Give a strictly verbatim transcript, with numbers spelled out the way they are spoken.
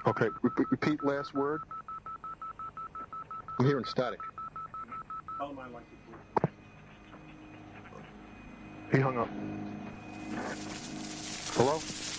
Okay, re- repeat last word. I'm hearing static. Tell him I like it. He hung up. Hello?